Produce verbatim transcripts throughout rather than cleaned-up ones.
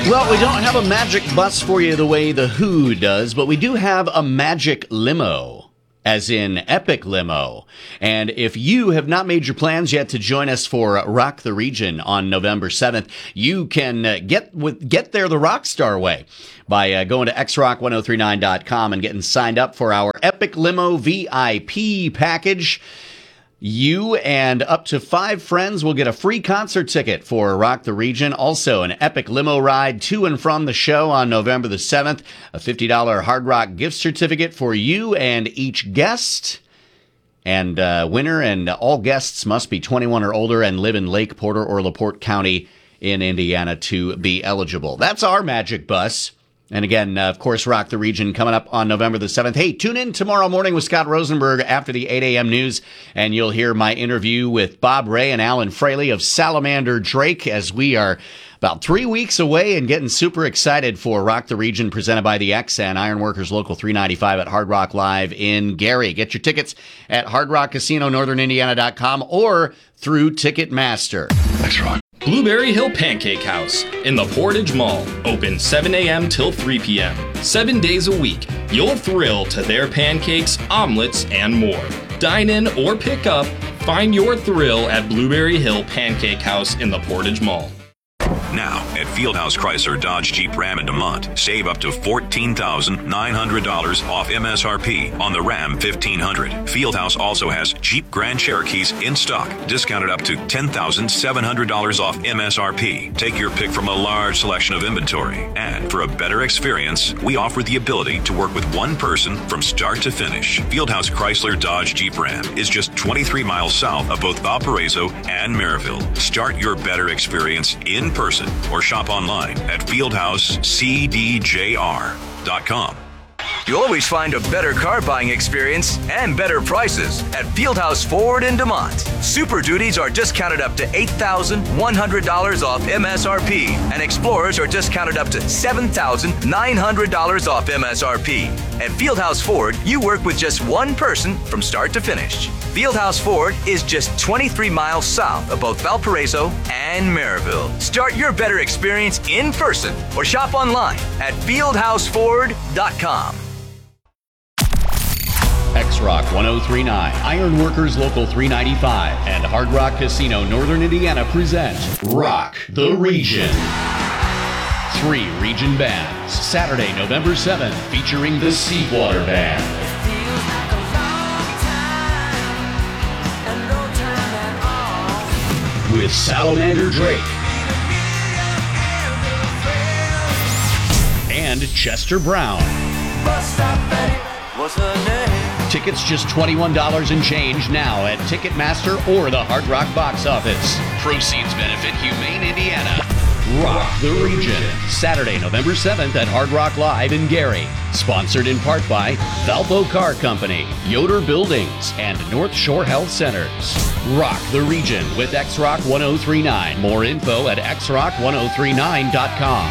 Well, we don't have a magic bus for you the way the Who does, but we do have a magic limo, as in epic limo. And if you have not made your plans yet to join us for Rock the Region on November seventh, you can uh, get with get there the rock star way by uh, going to x rock ten thirty-nine dot com and getting signed up for our epic limo V I P package. You and up to five friends will get a free concert ticket for Rock the Region. Also, an epic limo ride to and from the show on November the seventh. A fifty dollars Hard Rock gift certificate for you and each guest. And uh, winner and all guests must be twenty-one or older and live in Lake Porter or LaPorte County in Indiana to be eligible. That's our magic bus. And again, uh, of course, Rock the Region coming up on November the seventh. Hey, tune in tomorrow morning with Scott Rosenberg after the eight a.m. news, and you'll hear my interview with Bob Ray and Alan Fraley of Salamander Drake as we are about three weeks away and getting super excited for Rock the Region presented by the X and Ironworkers Local three ninety-five at Hard Rock Live in Gary. Get your tickets at Hard Rock Casino Northern Indiana dot com or through Ticketmaster. That's right. Blueberry Hill Pancake House in the Portage Mall. Open seven a.m. till three p.m. Seven days a week. You'll thrill to their pancakes, omelets, and more. Dine in or pick up. Find your thrill at Blueberry Hill Pancake House in the Portage Mall. Now, at Fieldhouse Chrysler Dodge Jeep Ram in DeMont, save up to fourteen thousand nine hundred dollars off M S R P on the Ram fifteen hundred. Fieldhouse also has Jeep Grand Cherokees in stock, discounted up to ten thousand seven hundred dollars off M S R P. Take your pick from a large selection of inventory. And for a better experience, we offer the ability to work with one person from start to finish. Fieldhouse Chrysler Dodge Jeep Ram is just twenty-three miles south of both Valparaiso and Maryville. Start your better experience in person or shop online at fieldhouse c d j r dot com. You always find a better car buying experience and better prices at Fieldhouse Ford in DeMont. Super Duties are discounted up to eight thousand one hundred dollars off M S R P, and Explorers are discounted up to seven thousand nine hundred dollars off M S R P. At Fieldhouse Ford, you work with just one person from start to finish. Fieldhouse Ford is just twenty-three miles south of both Valparaiso and Maryville. Start your better experience in person or shop online at fieldhouse ford dot com. X-Rock ten thirty-nine, Ironworkers Local three ninety-five, and Hard Rock Casino Northern Indiana present Rock the Region. Three region bands, Saturday, November seventh, featuring the Seawater Band. With Salamander Drake. And Chester Brown. Tickets just twenty-one dollars and change now at Ticketmaster or the Hard Rock box office. Proceeds benefit Humane Indiana. Rock the Region. Saturday, November seventh at Hard Rock Live in Gary. Sponsored in part by Valpo Car Company, Yoder Buildings, and North Shore Health Centers. Rock the Region with X-Rock ten thirty-nine. More info at x rock ten thirty-nine dot com.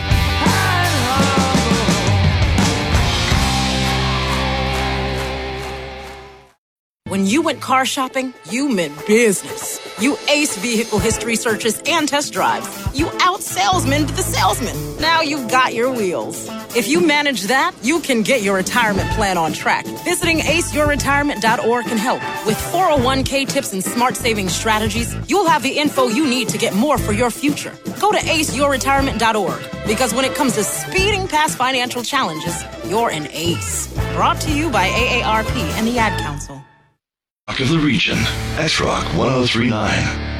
When you went car shopping, you meant business. You aced vehicle history searches and test drives. You out-salesmaned the salesman. Now you've got your wheels. If you manage that, you can get your retirement plan on track. Visiting ace your retirement dot org can help. With four oh one k tips and smart saving strategies, you'll have the info you need to get more for your future. Go to ace your retirement dot org, because when it comes to speeding past financial challenges, you're an ace. Brought to you by A A R P and the Ad Council. Rock of the Region. X-Rock ten thirty-nine.